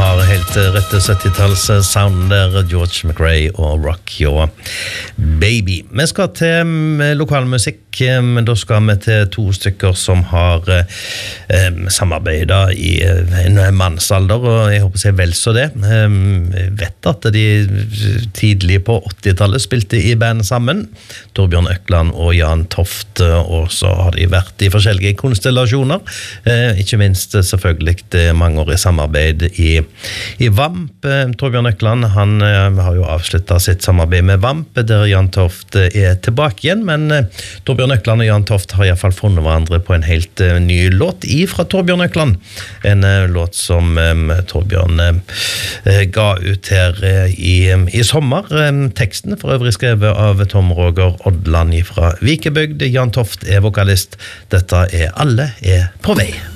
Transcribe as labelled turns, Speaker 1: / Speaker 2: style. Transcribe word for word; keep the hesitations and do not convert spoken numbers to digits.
Speaker 1: har helt rette syttitalls sound der, George McRae og Rock Your Baby. Vi skal til lokalmusikk, men da skal vi til to stykker som har eh, samarbeidet i en mannsalder, og jeg håper å si vel så det. Jeg vet at de tidlig på åttitallet spilte i band sammen, Torbjørn Økland og Jan Toft, og så har de vært i forskjellige konstellasjoner, eh, ikke minst selvfølgelig det mangeårige samarbeid i, i Vamp. Torbjørn Økland, han eh, har jo avsluttet sitt samarbeid med Vamp, der Jan Toft er tilbake igjen, men eh, Torbjørn Økland og Jan Toft har i hvert fall funnet hverandre på en helt eh, ny låt ifra Torbjørn Økland, en eh, låt som eh, Torbjørn eh, ga ut her eh, i, i sommer. Eh, teksten for øvrig skrevet av Tom Roger Odland fra Vikebygd. Jan Toft er vokalist. Dette er Alle er på vei.